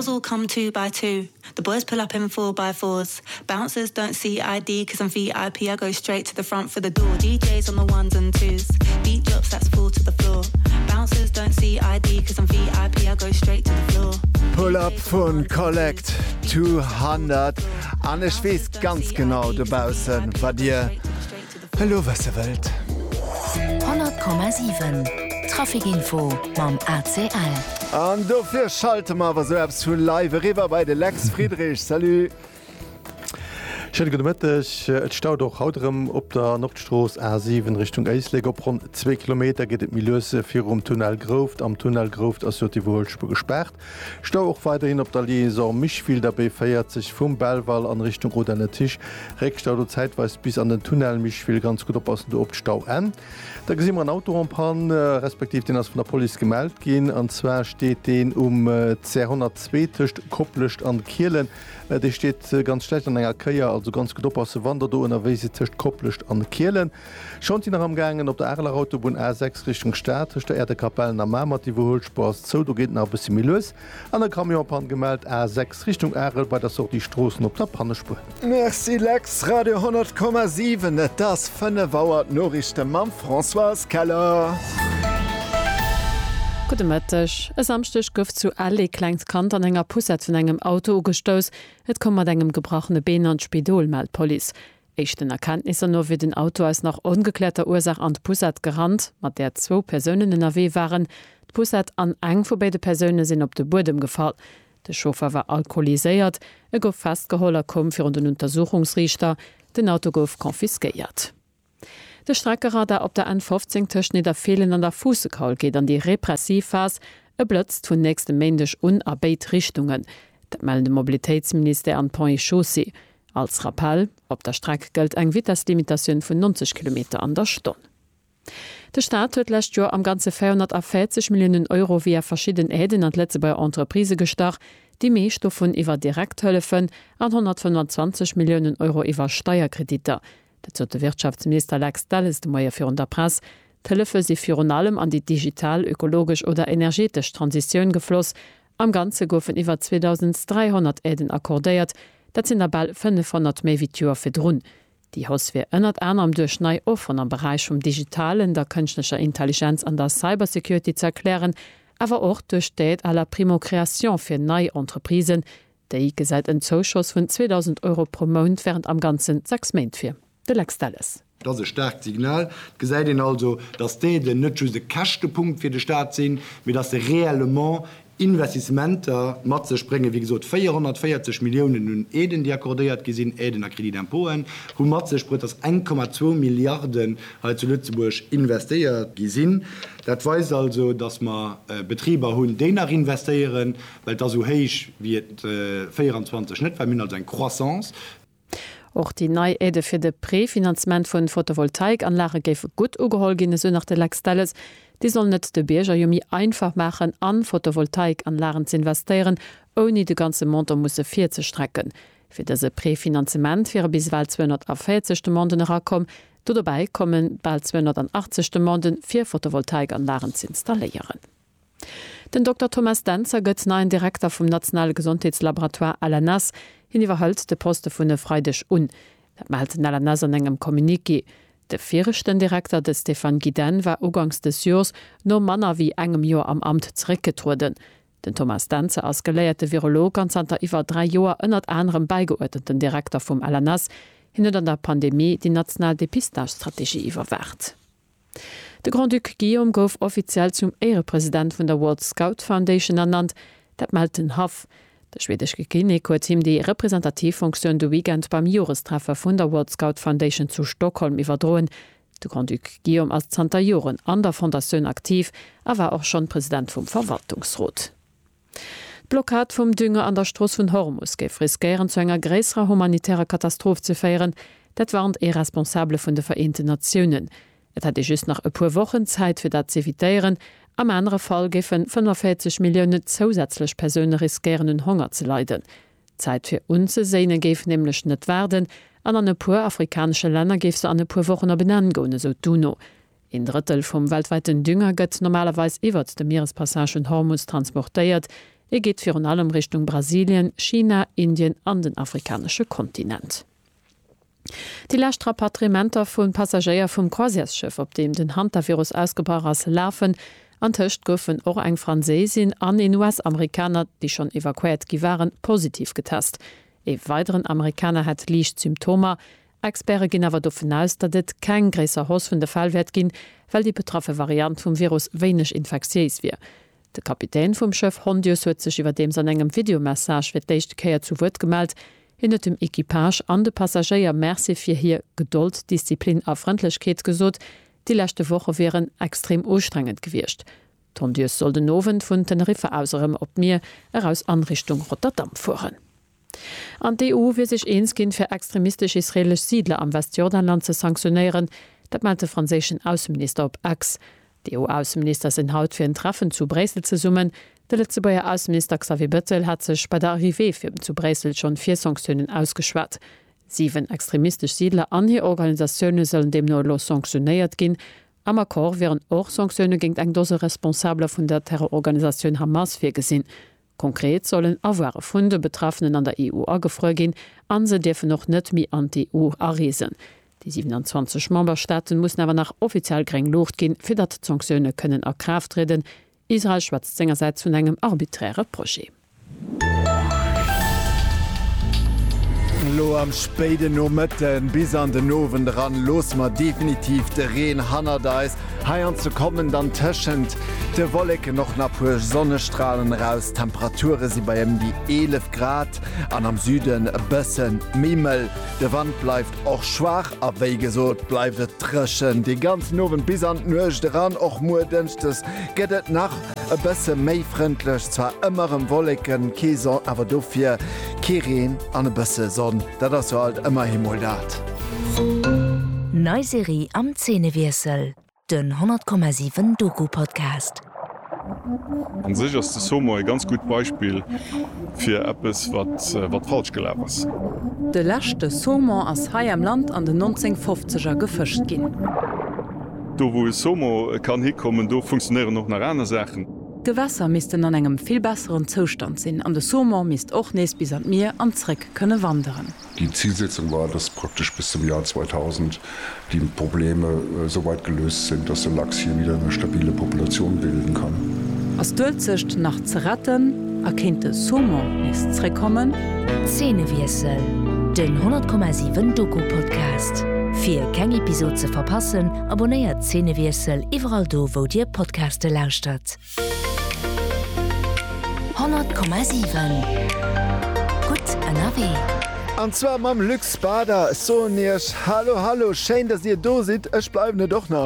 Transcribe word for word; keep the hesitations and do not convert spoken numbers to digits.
Girls all come two by two. The boys pull up in four by fours. Bouncers don't see I D cause I'm V I P. I go straight to the front for the door. D Js on the ones and twos. Beat drops that's fall to the floor. Bouncers don't see I D cause I'm V I P. I go straight to the floor. Pull up von Collect zweihundert. An ich weiß ganz genau dabausen war dir. Hallo was der Welt. hundert Komma sieben Trafikinfo beim A C L. An dofir schalte ma was so zu live River bei de Lex Friedrich. Salut. Mittech et stau doch hauterem op der Nordtroos A sieben Richtung Eisleger rund zwei Kilometer geht et Milöse fir um Tunnel Groft am Tunnel Groft as die Wohlspur gesperrt. Stau auch weiterhin op der Lieser Michviel dabei feiert sich vum Bellwall an Richtung Rodener Tisch. Reckstau du zeitweis bis an den Tunnel Michviel ganz gut oppassen du op Stau an. Da gesinn man Autorampan äh, respektiv den as von der Poli gemeldet gin an zwar steht den um äh, zweihundertzwei koppelcht an Kielen. Äh, die steht äh, ganz schlecht an enger Köier. Also ganz gut oppasse Wander do en erweise cht koppelcht an Kielen. Schon die nach am gangen op der Erler Autobahn A sechs Richtung Stadt der Erde Kapellen am Mammer die woholspaß zo du geht nach bis milös. An der Kamionpan gemeldet A sechs Richtung Erl bei der so die Strossen op der Pannespur. Merci Lex Radio hundert Komma sieben das fënne Wauert Norrichte Mam François Keller. Gute Mittag. Es samstech gouf zu alle Kleinstkant an enger Pusset vun engem Auto gestos. Et kom mat engem gebrochene Bein an Spidol meldt Police. Echten Erkenntnisse nur wie den Auto als nach ungeklärter Ursach an Pusset gerannt, mat der zwo Personen in R W waren. D Pusset an eng vu beide Personen sinn op de Bodem gefallen. De Chauffeur war alkoholiséiert, e gouf festgeholer kom fir den Untersuchungsrichter, den Auto gouf konfiskeiert. De Streckeradar op der N fünfzehn tschen der Fehlen an der Fußekaul geht an die Repressivphase, e blötzt vun nächste Mändech unarbeit Richtungen. Dat melden de Mobilitätsminister an Pont-et-Chaussee. Als Rappel, op der Strecke gilt eng Witterslimitation vun neunzig Kilometer an der Stunde. Der Staat huet lächt Jo am ganze vierhundertvierzig Millionen Euro via verschieden Äden an letze bei Entreprise gestach, die meescht vun iwwer Direkthöllefen an hundertfünfundzwanzig Millionen Euro iwwer Steuerkrediter. Dat de Wirtschaftsminister Lex Dallis de Meier fir der Press, Tëllefe si fir allem an die digital, ökologisch oder energetisch Transiioun gefloss, am ganze goufen iwwer zweitausenddreihundert Äden akkordéiert, dat sinn der ball fünfhundert méi wie Tür fir Drun. Die Hauswehr ënnert Äner am duch nei offen am Bereich um digitalen, der kënchtlecher Intelligenz an der Cybersecurity ze erklären, awer och duch déet aller Primokreation fir neii Entreprisen, déi gesäit en Zoschoss vun zweitausend Euro pro Mount während am ganzen sechs Mäint fir. De Lex Dallis. Das ist ein starkes Signal. Gesagt Ihnen also, dass die den nicht nur der Kastenpunkt für den Staat sind, wie dass der realement Investimenter Matze springen, wie gesagt, vierhundertvierzig Millionen nun Eden, die akkordiert gesehen, Eden Kredit in Polen. Und Matze spricht das eins Komma zwei Milliarden halt zu Lützeburg investiert gesehen. Das weiß also, dass man äh, Betriebe haben, die nach investieren, weil das so hoch wird äh, vierundzwanzig nicht, weil man also eine Croissance. Auch die neue Äde für das Präfinanzement von Photovoltaikanlagen gäfe gut ugeholt gehen, so nach der Lex Dallis. Die sollen nicht die Bürger Jumi einfach machen, an Photovoltaikanlagen zu investieren, ohne die ganze Monat muss vier zu strecken. Für dieses Präfinanzement wäre bis bald zweihundertvierzig Monaten herkommen. Dabei kommen bald zweihundertachtzig Monaten vier Photovoltaikanlagen zu installieren. Den Doktor Thomas Denzer gëtt neuen Direktor vom Nationalen Gesundheitslaboratoire Alanas hin iwwerhalt de Poste vun de Freidech un. Dat meldt Alanas an engem Kommuniké. De vierchten Direktor de Stefan Guiden war ugangs des Jors no Manner wie engem Joer am Amt zurückgetruden. Den Thomas Denzer als geléierte Virolog an Santa iwwer drei Joer ënnert anderem beigeordneten Direktor vom Alanas hinet an der Pandemie die nationale Depistagestrategie iwwerwert. De Grand Duc Guillaume gouf offiziell zum Ehrepräsident vun der World Scout Foundation ernannt, dat melden Haf. Der schwedische Klinik hat ihm die Repräsentativfunktion du Weekend beim Jurestreffer von der World Scout Foundation zu Stockholm überdrohen. Der Grand Duc Guillaume als Santa Joren an der Fondation aktiv, er war auch schon Präsident vom Verwaltungsrat. Blockad vom Dünger an der Straße von Hormuz gef riskieren zu einer größeren humanitären Katastrophe zu feiern. Das waren die Responsable von den Vereinten Nationen. Es hatte just nach ein paar Wochen Zeit für das zu evitieren. Am anderen Fall giffen fünfundvierzig Millionen zusätzlich Personen riskieren den Hunger zu leiden. Zeit für uns zu sehen gif nämlich nicht werden. An ein paar afrikanische Länder gif es an ein paar Wochen benennen gehen, so Duno. Ein Drittel vom weltweiten Dünger geht normalerweise über die Meerespassagen Hormuz transportiert. Er geht für allem Richtung Brasilien, China, Indien an den afrikanische Kontinent. Die Lächtrapatriementer vun Passagier vum Croisièrschiff, op dem den Hantavirus ausgebracht laufen, ancht goufen och eng Franzésin an den U S-Amerikaner, die schon evakuiert gi waren, positiv getest. E weiteren Amerikaner hat liicht Symptome. Experte ginn awer davon aus, dat dit kein gräser Haus vun der Fallwert ginn, weil die betraffe Variant vum Virus wenig infektiös wie. Der Kapitän vom Schiff Hondius huet sich über dem an engem Videomessage fir d'éischte Käier zu Wort gemeldet, hinnet dem Equipage an de Passagier Merci fir hier Geduld, Disziplin a Freundlichkeit gesot, die letzte Woche wären extrem anstrengend gewircht. Hondius soll den Nowen vun Tenerife auserem op mir heraus an Richtung Rotterdam fuhren. An die E U wie sich eens ginn fir extremistisch israelisch Siedler am Westjordanland ze sanktionieren, dat meinte franzéschen Außenminister op X. Die E U-Außenminister sind haut fir ein Treffen zu Bresel zu summen. Der letzteer Außenminister Xavier Bettel hat sich bei der Arrivée für zu Bresel schon vier Sanktionen ausgeschwert. Sieben extremistisch Siedler an die Organisationen sollen dem nur los sanktioniert gehen. Am Akkor wären auch Sanktionen gegen eng dose Responsable von der Terrororganisation Hamas vorgesehen. Konkret sollen aware Funde Betroffenen an der E U agefreu gehen, an se dürfen noch net mi an die E U erriesen. Die siebenundzwanzig Memberstaaten müssen aber nach offiziell greng Luft gehen, für dat Sanktionen können er Kraft treten. Israel schwatzt seinerseits zu engem arbiträre Projekt. Lo am Spede no Mëtten bis an den Nowen ran los mat definitiv de Reen Hanadais haier zu kommen dann tschend de Wollecke noch na puer Sonnestrahlen raus. Temperature sie bei em die elf Grad an am Süden e bëssen Mimmel. De Wand bleibt och schwach, aéi gesot bleiwet trschen. Die ganz Nowen bis an nuchte ran och mudenchtes gëtt nach e bësse méi frindlech zwar ëmmerem Wollecken Käser awer dofir Kireen an e bësse Sonne. Dat das so halt immer Himmeldat. Neuserie am Zähnewirsel, den hundert Komma sieben Doku-Podcast. An sich ist das Sommer ein ganz gutes Beispiel für etwas, was, was falsch gelaufen ist. Der letzte Sommer aus Hai am Land an den neunzehnhundertfünfziger gefischt ging. Da wo es Sommer kann hinkommen, da funktionieren noch nach anderen Sachen. Gewässer missten an engem viel besseren Zustand sinn. An de Sommer misst och nees bis an Meer anreck könne wandern. Die Zielsetzung war, dass praktisch bis zum Jahr zweitausend die Probleme äh, so weit gelöst sind, dass der Lachs hier wieder eine stabile Population bilden kann. Aus Dölzecht nach zu retten, erkennt de Sommer nicht zurückkommen. Zähnewirsel, den hundert Komma sieben Doku-Podcast. Für keine Episode zu verpassen, abonniert Zähnewirsel überall do, wo dir Podcaste lauscht. hundert Komma sieben. Gut, N R W. Und zwar mam Lux Bader, so nirsch. Hallo, hallo, schön, dass ihr da seid. Ich bleibe doch noch.